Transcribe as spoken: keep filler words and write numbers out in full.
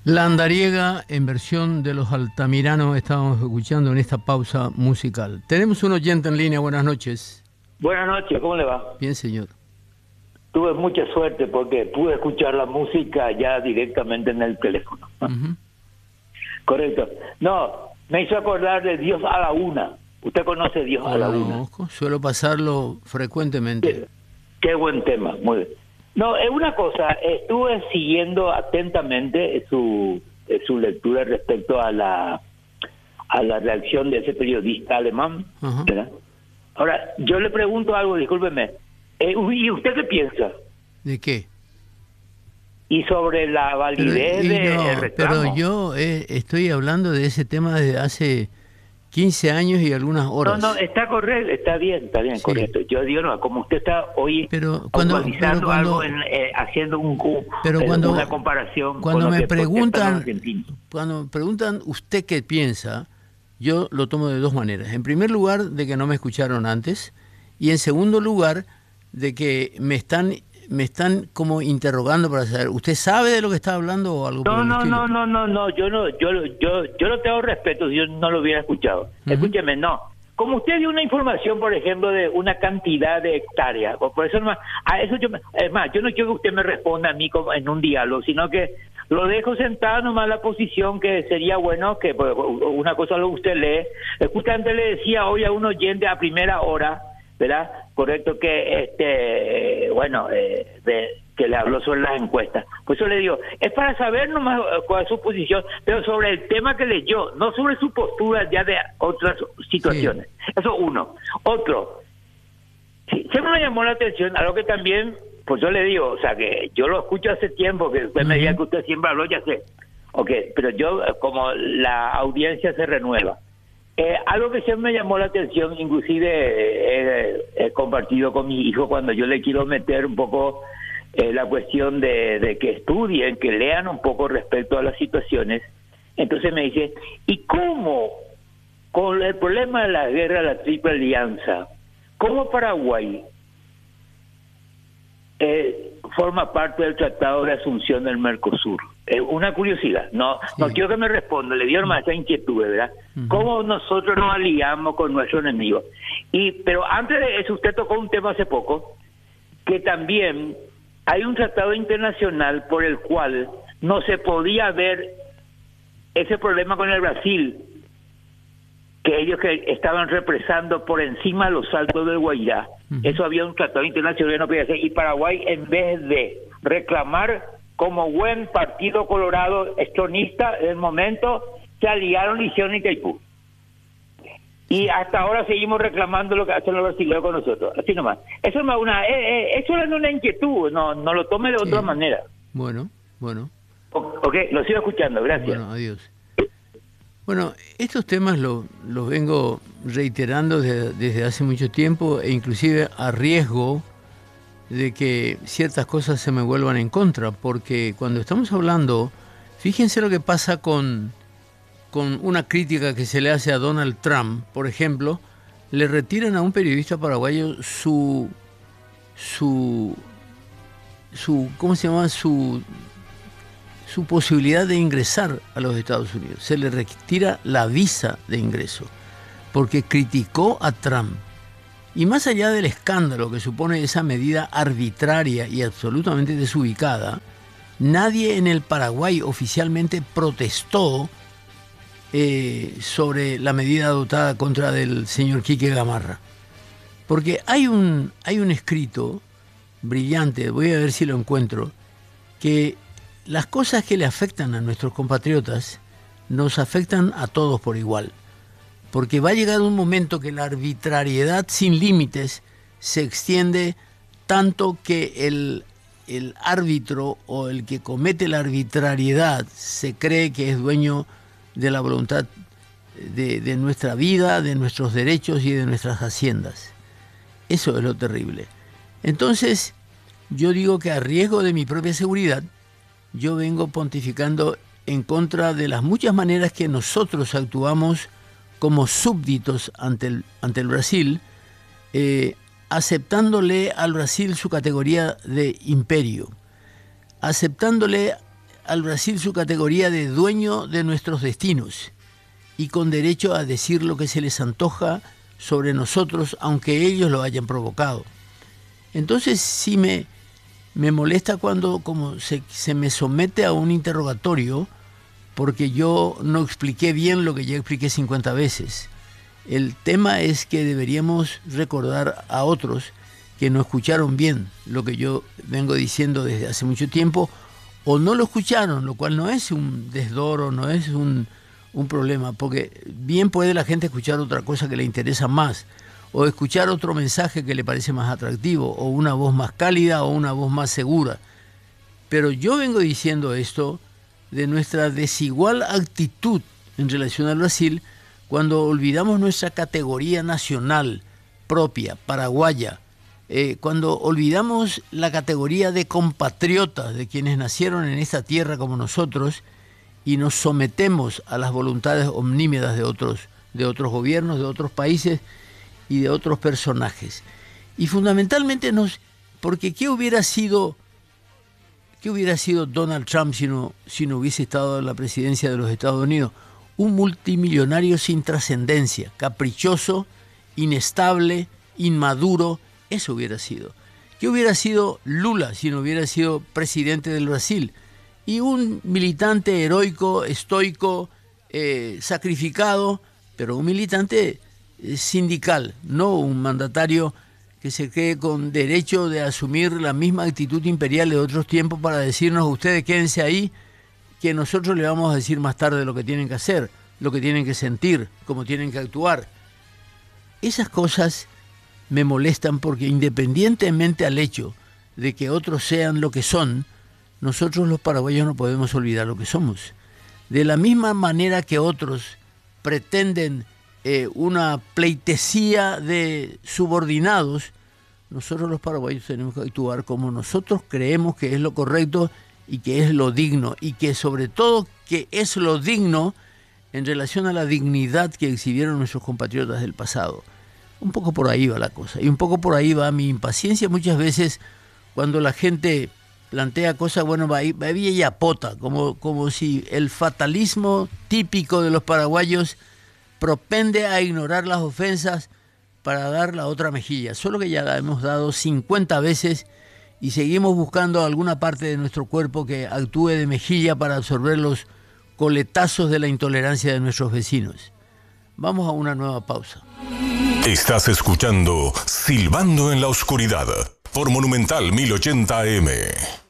La andariega en versión de los Altamirano estábamos escuchando en esta pausa musical. Tenemos un oyente en línea, buenas noches. Buenas noches, ¿cómo le va? Bien, señor. Tuve mucha suerte porque pude escuchar la música ya directamente en el teléfono. Uh-huh. Correcto. No, me hizo acordar de Dios a la una. ¿Usted conoce Dios a la una? Conozco, suelo pasarlo frecuentemente. Qué, qué buen tema, muy bien. No, es una cosa, estuve siguiendo atentamente su su lectura respecto a la a la reacción de ese periodista alemán, uh-huh. ¿verdad? Ahora, yo le pregunto algo, discúlpeme, eh, ¿y usted qué piensa? ¿De qué? Y sobre la validez pero, de no, el reclamo. Pero yo eh, estoy hablando de ese tema desde hace quince años y algunas horas. No, no, está correcto, está bien, está bien, sí. Correcto. Yo digo, no, como usted está hoy pero cuando, actualizando pero cuando, algo, en, eh, haciendo un, pero eh, cuando, una comparación cuando con lo me que preguntan, cuando me preguntan usted qué piensa, yo lo tomo de dos maneras. En primer lugar, de que no me escucharon antes, y en segundo lugar, de que me están me están como interrogando para saber, ¿usted sabe de lo que está hablando o algo? No, por el no, estilo? no, no, no, no, yo no, yo, yo, yo no tengo respeto si yo no lo hubiera escuchado. Uh-huh. Escúcheme, no. Como usted dio una información, por ejemplo, de una cantidad de hectáreas, por eso nomás, a eso yo, es más, yo no quiero que usted me responda a mí como en un diálogo, sino que lo dejo sentado nomás en la posición que sería bueno que pues, una cosa lo que usted lee. Justamente le decía hoy a un oyente a primera hora, ¿verdad? Correcto, que este, bueno, eh, de, que le habló sobre las encuestas. Por eso le digo, es para saber nomás cuál es su posición, pero sobre el tema que leyó, no sobre su postura ya de otras situaciones. Sí. Eso uno. Otro, sí, siempre me llamó la atención, algo que también, pues yo le digo, o sea, que yo lo escucho hace tiempo, que usted uh-huh. me diga que usted siempre habló, ya sé. Ok, pero yo, como la audiencia se renueva. Eh, algo que siempre me llamó la atención, inclusive eh, he compartido con mi hijo cuando yo le quiero meter un poco eh, la cuestión de, de que estudien, que lean un poco respecto a las situaciones. Entonces me dice, ¿y cómo con el problema de la guerra de la Triple Alianza, cómo Paraguay eh, forma parte del Tratado de Asunción del Mercosur? Eh, una curiosidad, no sí. no quiero que me responda, le dieron más esa inquietud, ¿verdad? Uh-huh. ¿Cómo nosotros nos aliamos con nuestros enemigos? Y pero antes de eso, usted tocó un tema hace poco, que también hay un tratado internacional por el cual no se podía ver ese problema con el Brasil, que ellos que estaban represando por encima de los saltos del Guairá. Uh-huh. Eso había un tratado internacional que no podía hacer, y Paraguay, en vez de reclamar como buen partido colorado estronista en el momento, se aliaron y hicieron Itaipú. Y hasta ahora seguimos reclamando lo que hacen los brasileños con nosotros. Así nomás. Eso es una, eh, eh, eso es una inquietud, no, no lo tome de sí. otra manera. Bueno, bueno. O, ok, lo sigo escuchando, gracias. Bueno, adiós. Bueno, estos temas los los vengo reiterando desde, desde hace mucho tiempo, e inclusive a riesgo de que ciertas cosas se me vuelvan en contra, porque cuando estamos hablando, fíjense lo que pasa con, con una crítica que se le hace a Donald Trump, por ejemplo, le retiran a un periodista paraguayo su, su, su ¿cómo se llama? Su, su posibilidad de ingresar a los Estados Unidos. Se le retira la visa de ingreso, porque criticó a Trump. Y más allá del escándalo que supone esa medida arbitraria y absolutamente desubicada, nadie en el Paraguay oficialmente protestó eh, sobre la medida adoptada contra del señor Quique Gamarra. Porque hay un, hay un escrito brillante, voy a ver si lo encuentro, que las cosas que le afectan a nuestros compatriotas nos afectan a todos por igual. Porque va a llegar un momento que la arbitrariedad sin límites se extiende tanto que el, el árbitro o el que comete la arbitrariedad se cree que es dueño de la voluntad de, de nuestra vida, de nuestros derechos y de nuestras haciendas. Eso es lo terrible. Entonces, yo digo que a riesgo de mi propia seguridad, yo vengo pontificando en contra de las muchas maneras que nosotros actuamos como súbditos ante el, ante el Brasil, eh, aceptándole al Brasil su categoría de imperio, aceptándole al Brasil su categoría de dueño de nuestros destinos y con derecho a decir lo que se les antoja sobre nosotros, aunque ellos lo hayan provocado. Entonces sí me, me molesta cuando como se, se me somete a un interrogatorio porque yo no expliqué bien lo que ya expliqué cincuenta veces. El tema es que deberíamos recordar a otros que no escucharon bien lo que yo vengo diciendo desde hace mucho tiempo, o no lo escucharon, lo cual no es un desdoro, no es un, un problema, porque bien puede la gente escuchar otra cosa que le interesa más, o escuchar otro mensaje que le parece más atractivo, o una voz más cálida, o una voz más segura. Pero yo vengo diciendo esto de nuestra desigual actitud en relación al Brasil, cuando olvidamos nuestra categoría nacional propia, paraguaya, eh, cuando olvidamos la categoría de compatriotas de quienes nacieron en esta tierra como nosotros y nos sometemos a las voluntades omnímodas de otros, de otros gobiernos, de otros países y de otros personajes. Y fundamentalmente nos, porque ¿qué hubiera sido, qué hubiera sido Donald Trump si no, si no hubiese estado en la presidencia de los Estados Unidos? Un multimillonario sin trascendencia, caprichoso, inestable, inmaduro, eso hubiera sido. ¿Qué hubiera sido Lula si no hubiera sido presidente del Brasil? Y un militante heroico, estoico, eh, sacrificado, pero un militante eh, sindical, no un mandatario que se cree con derecho de asumir la misma actitud imperial de otros tiempos para decirnos, ustedes quédense ahí, que nosotros le vamos a decir más tarde lo que tienen que hacer, lo que tienen que sentir, cómo tienen que actuar. Esas cosas me molestan porque independientemente al hecho de que otros sean lo que son, nosotros los paraguayos no podemos olvidar lo que somos. De la misma manera que otros pretenden eh, una pleitesía de subordinados, nosotros los paraguayos tenemos que actuar como nosotros creemos que es lo correcto y que es lo digno, y que sobre todo que es lo digno en relación a la dignidad que exhibieron nuestros compatriotas del pasado. Un poco por ahí va la cosa, y un poco por ahí va mi impaciencia muchas veces cuando la gente plantea cosas, bueno, va ahí, va ahí y apota, como, como si el fatalismo típico de los paraguayos propende a ignorar las ofensas para dar la otra mejilla, solo que ya la hemos dado cincuenta veces y seguimos buscando alguna parte de nuestro cuerpo que actúe de mejilla para absorber los coletazos de la intolerancia de nuestros vecinos. Vamos a una nueva pausa. Estás escuchando Silbando en la Oscuridad por Monumental mil ochenta A M.